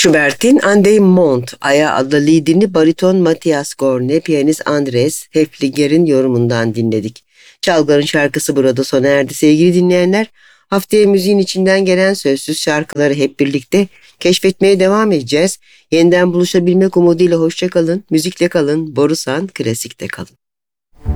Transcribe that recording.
Schubert'in Andemont, Aya adlı liedini bariton Matthias Gorne, piyanist Andres Heflinger'in yorumundan dinledik. Çalgar'ın şarkısı burada sona erdi sevgili dinleyenler. Haftaya müziğin içinden gelen sözsüz şarkıları hep birlikte keşfetmeye devam edeceğiz. Yeniden buluşabilmek umuduyla hoşça kalın, müzikle kalın, Borusan Klasik'te kalın.